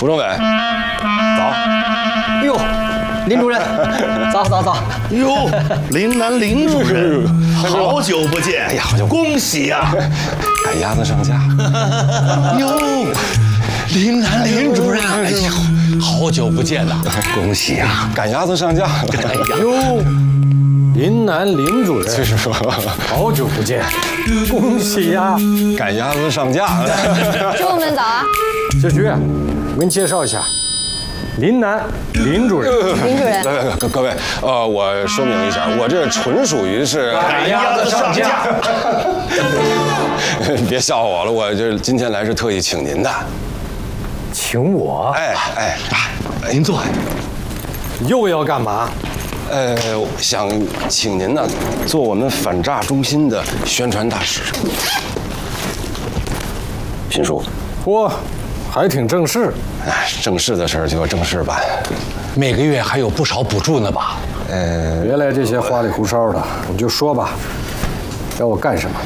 胡政委，早。 哟，林主任，早。 哟，林南林主任，好久不见！ 哎呀，好久不见恭喜呀！ 赶鸭子上架。 哟，林南林主任，哎呀，好久不见呐！恭喜呀！ 赶鸭子上架。 哎呀， 哟，林南林主任， 就是说， 好久不见，恭喜呀！ 赶鸭子上架。 师傅们早啊！ 小徐，我给你介绍一下，林南林主任。 林主任， 各位，我说明一下，我这纯属于是赶鸭子上架。 别笑话我了，我这今天来是特意请您的。 请我？ 哎， 您坐。 又要干嘛？ 想请您呢做我们反诈中心的宣传大使。评书。 嚯，还挺正式。 哎，正式的事儿就要正式办。 每个月还有不少补助呢吧？ 别来这些花里胡哨的，你就说吧，要我干什么？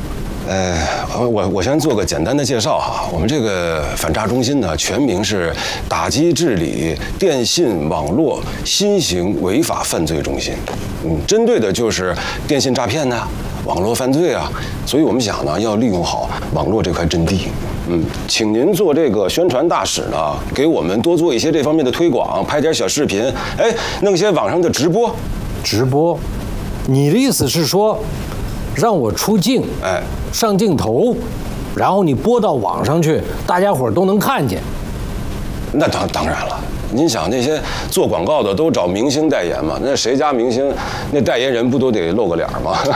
我先做个简单的介绍哈。我们这个反诈中心呢，全名是打击治理电信网络新型违法犯罪中心。针对的就是电信诈骗呐、网络犯罪啊。所以我们想呢，要利用好网络这块阵地。请您做这个宣传大使呢，给我们多做一些这方面的推广，拍点小视频，弄些网上的直播。 直播？你的意思是说，让我出镜，上镜头，然后你播到网上去，大家伙都能看见？ 那当然了。您想那些做广告的都找明星代言嘛？那谁家明星那代言人不都得露个脸吗？